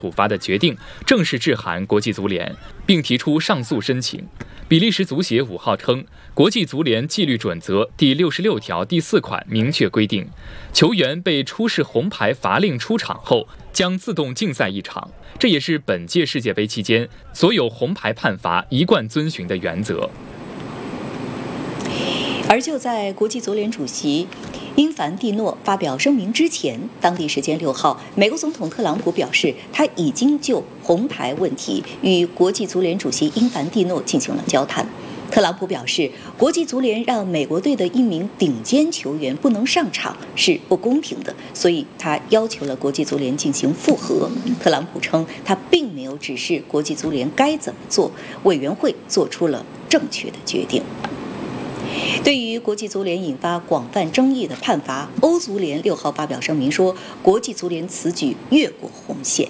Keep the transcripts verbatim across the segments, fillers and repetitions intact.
处罚的决定正式致函国际足联，并提出上诉申请。比利时足协五号称，国际足联纪律准则第六十六条第四款明确规定，球员被出示红牌罚令出场后，将自动禁赛一场。这也是本届世界杯期间所有红牌判罚一贯遵循的原则。 而就在国际足联主席因凡蒂诺发表声明之前，当地时间六号，美国总统特朗普表示，他已经就红牌问题与国际足联主席因凡蒂诺进行了交谈。特朗普表示，国际足联让美国队的一名顶尖球员不能上场是不公平的，所以他要求了国际足联进行复核。特朗普称，他并没有指示国际足联该怎么做，委员会做出了正确的决定。对于国际足联引发广泛争议的判罚，欧足联六号发表声明说，国际足联此举越过红线。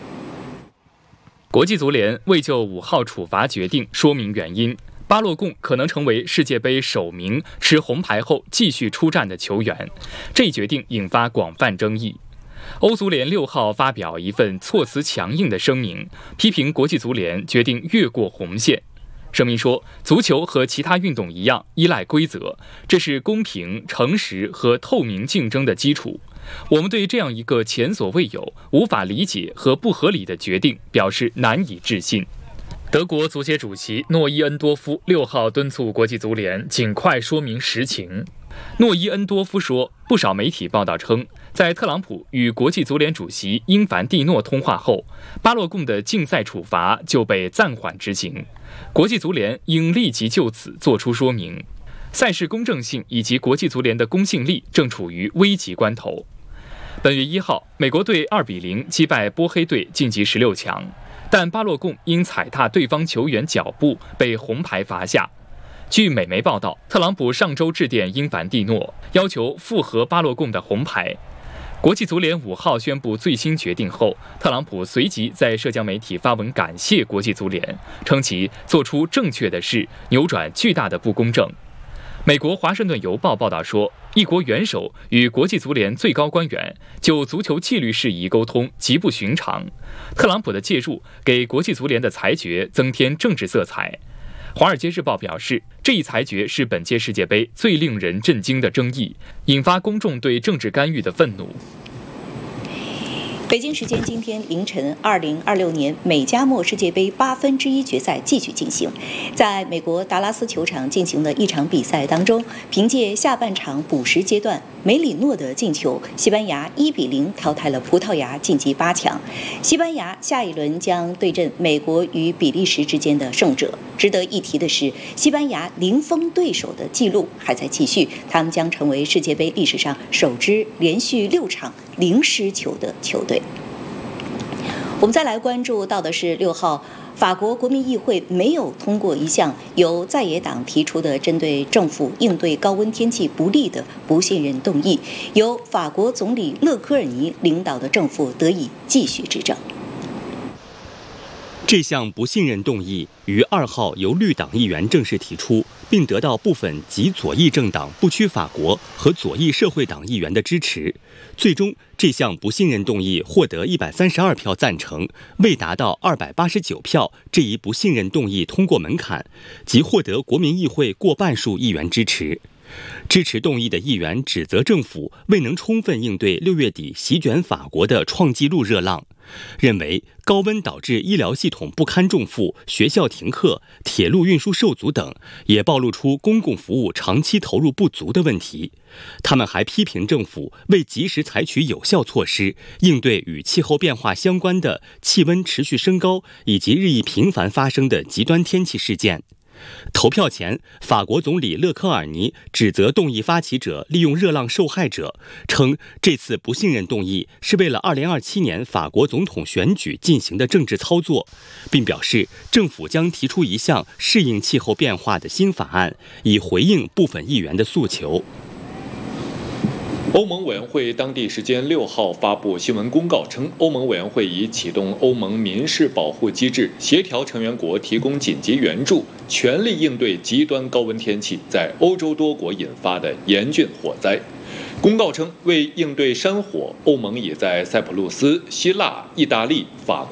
国际足联未就五号处罚决定说明原因。巴洛贡可能成为世界杯首名持红牌后继续出战的球员，这一决定引发广泛争议。欧足联六号发表一份措辞强硬的声明，批评国际足联决定越过红线。声明说，足球和其他运动一样依赖规则，这是公平、诚实和透明竞争的基础。我们对这样一个前所未有、无法理解和不合理的决定表示难以置信。德国足协主席诺伊恩多夫六号敦促国际足联尽快说明实情。诺伊恩多夫说，不少媒体报道称，在特朗普与国际足联主席因凡蒂诺通话后，巴洛贡的禁赛处罚就被暂缓执行。国际足联应立即就此作出说明。赛事公正性以及国际足联的公信力正处于危急关头。本月一号，美国队二比零击败波黑队晋级十六强，但巴洛贡因踩踏对方球员脚步被红牌罚下。据美媒报道，特朗普上周致电因凡蒂诺，要求复核巴洛贡的红牌。国际足联五号宣布最新决定后，特朗普随即在社交媒体发文感谢国际足联，称其做出正确的事，扭转巨大的不公正。美国《华盛顿邮报》报道说，一国元首与国际足联最高官员就足球纪律事宜沟通极不寻常，特朗普的介入给国际足联的裁决增添政治色彩。《华尔街日报》表示，这一裁决是本届世界杯最令人震惊的争议，引发公众对政治干预的愤怒。 北京时间今天凌晨，二零二六年美加墨世界杯八分之一决赛继续进行。在美国达拉斯球场进行的一场比赛当中，凭借下半场补时阶段梅里诺的进球，西班牙一比零淘汰了葡萄牙，晋级八强。西班牙下一轮将对阵美国与比利时之间的胜者。值得一提的是，西班牙零封对手的记录还在继续，他们将成为世界杯历史上首支连续六场零失球的球队。我们再来关注到的是六号，法国国民议会没有通过一项由在野党提出的针对政府应对高温天气不利的不信任动议，由法国总理勒科尔尼领导的政府得以继续执政。 这项不信任动议于二号由绿党议员正式提出，并得到部分极左翼政党不屈法国和左翼社会党议员的支持。最终，这项不信任动议获得一百三十二票赞成，未达到二百八十九票这一不信任动议通过门槛，即获得国民议会过半数议员支持。支持动议的议员指责政府未能充分应对六月底席卷法国的创纪录热浪，认为高温导致医疗系统不堪重负、学校停课、铁路运输受阻等，也暴露出公共服务长期投入不足的问题。他们还批评政府未及时采取有效措施，应对与气候变化相关的气温持续升高以及日益频繁发生的极端天气事件。投票前，法国总理勒科尔尼指责动议发起者利用热浪受害者，称这次不信任动议是为了二零二七年法国总统选举进行的政治操作，并表示政府将提出一项适应气候变化的新法案，以回应部分议员的诉求。 欧盟委员会当地时间六号发布新闻公告称，欧盟委员会已启动欧盟民事保护机制，协调成员国提供紧急援助，全力应对极端高温天气在欧洲多国引发的严峻火灾。 公告称，为应对山火，欧盟也在塞浦路斯、希腊、意大利、法国